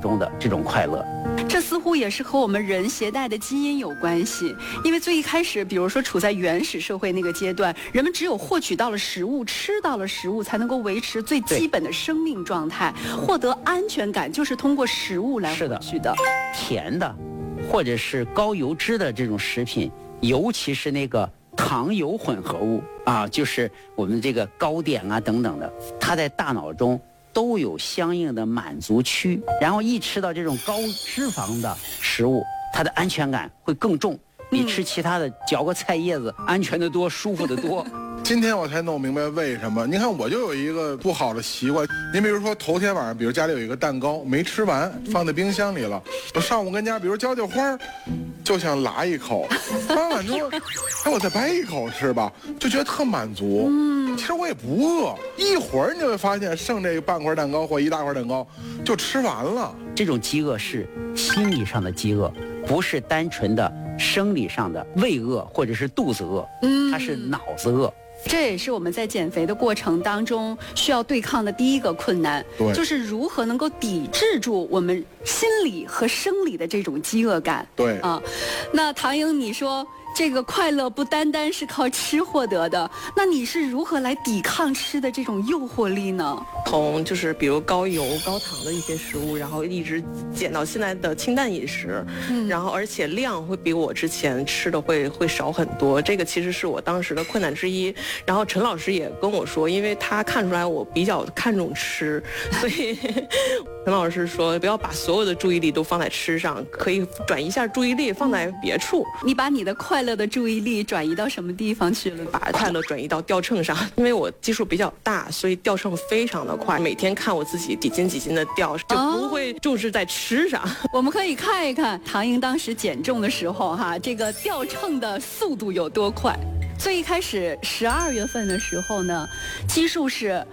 中的这种快乐。 这似乎也是和我们人携带的基因有关系，因为最一开始，比如说处在原始社会那个阶段，人们只有获取到了食物，吃到了食物，才能够维持最基本的生命状态，获得安全感就是通过食物来获取的。 甜的，或者是高油脂的这种食品，尤其是那个糖油混合物啊，就是我们这个糕点啊等等的，它在大脑中都有相应的满足区，然后一吃到这种高脂肪的食物，它的安全感会更重，比吃其他的嚼个菜叶子安全的多，舒服的多。 今天我才弄明白为什么。你看，我就有一个不好的习惯。您比如说，头天晚上，比如家里有一个蛋糕没吃完，放在冰箱里了。我上午跟家，比如浇浇花，就想拉一口，拉完之后，哎，我再掰一口吃吧，就觉得特满足。其实我也不饿，一会儿你就会发现，剩这半块蛋糕或一大块蛋糕就吃完了。 这种饥饿是心理上的饥饿，不是单纯的生理上的胃饿或者是肚子饿，它是脑子饿。 这也是我们在减肥的过程当中需要对抗的第一个困难，就是如何能够抵制住我们心理和生理的这种饥饿感。 对啊，那唐莹，你说这个快乐不单单是靠吃获得的，那你是如何来抵抗吃的这种诱惑力呢？ 从就是比如高油高糖的一些食物，然后一直减到现在的清淡饮食，然后而且量会比我之前吃的会少很多，这个其实是我当时的困难之一。然后陈老师也跟我说，因为他看出来我比较看重吃，所以陈老师说不要把所有的注意力都放在吃上，可以转移一下注意力放在别处。 你把你的快乐的注意力转移到什么地方去了？ 把快乐转移到吊秤上，因为我基数比较大，所以吊秤非常的快，每天看我自己几斤几斤的掉，就不会重视在吃上。 我们可以看一看唐莹当时减重的时候哈，这个吊秤的速度有多快。最一开始12月份的时候呢，基数是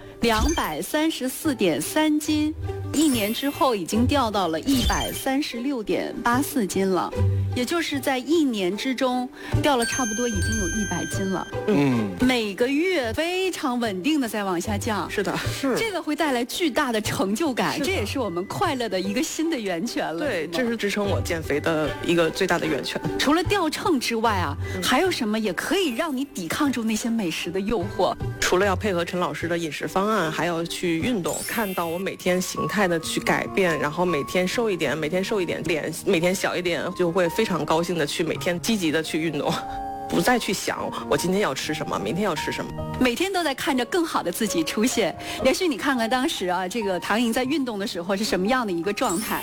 234.3斤，一年之后已经掉到了136.84斤了，也就是在一年之中掉了差不多已经有100斤了。每个月非常稳定的在往下降。 是的， 是这个会带来巨大的成就感，这也是我们快乐的一个新的源泉了。 对，这是支撑我减肥的一个最大的源泉。 除了吊秤之外啊，还有什么也可以让你抵抗住那些美食的诱惑？ 除了要配合陈老师的饮食方案，还要去运动，看到我每天形态的去改变，然后每天瘦一点，每天瘦一点，脸每天小一点，就会非常高兴的去每天积极的去运动，不再去想我今天要吃什么，明天要吃什么， 每天都在看着更好的自己出现。连续你看看当时啊，这个唐莹在运动的时候是什么样的一个状态？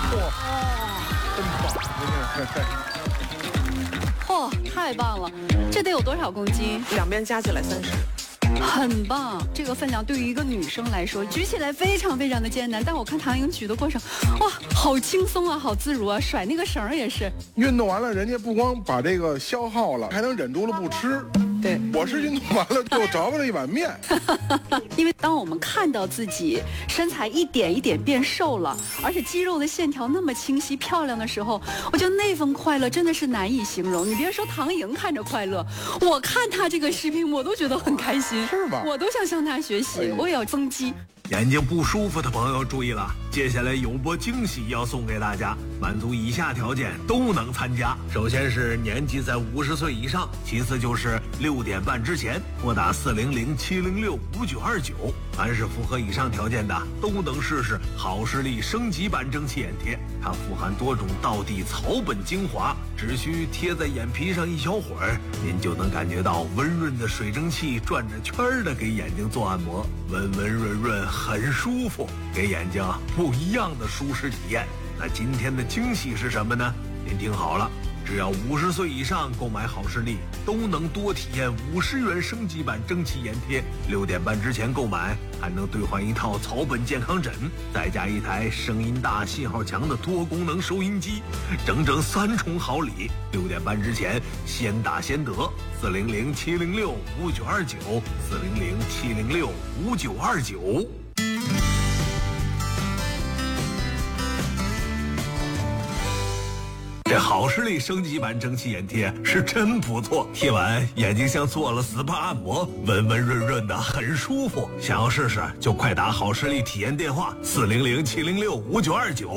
嚯，太棒了！这得有多少公斤？ 两边加起来30。 很棒，这个分量对于一个女生来说举起来非常非常的艰难，但我看唐莹举的过程，哇，好轻松啊，好自如啊，甩那个绳也是。 运动完了，人家不光把这个消耗了，还能忍住了不吃。 对， 我是运动完了就着了一碗面。 因为当我们看到自己身材一点一点变瘦了，而且肌肉的线条那么清晰漂亮的时候，我觉得那份快乐真的是难以形容。你别说唐莹看着快乐，我看她这个视频我都觉得很开心， 是吧？ 我都想向她学习，我也要增肌。 眼睛不舒服的朋友注意了，接下来有波惊喜要送给大家，满足以下条件都能参加。首先是年纪在50岁以上，其次就是6点半之前拨打400-706-5929。凡是符合以上条件的都能试试好视力升级版蒸汽眼贴，它富含多种道地草本精华，只需贴在眼皮上一小会儿，您就能感觉到温润的水蒸气转着圈儿的给眼睛做按摩，温温润润很舒服，给眼睛不一样的舒适体验。那今天的惊喜是什么呢？您听好了，只要50岁以上购买好视力，都能多体验50元升级版蒸汽眼贴。6点半之前购买，还能兑换一套草本健康枕，再加一台声音大、信号强的多功能收音机，整整3重好礼。6点半之前先打先得，400-706-5929，400-706-5929。这好视力升级版蒸汽眼贴是真不错，贴完眼睛像做了 SPA 按摩，温温润润的，很舒服。想要试试就快打好视力体验电话400-706-5929。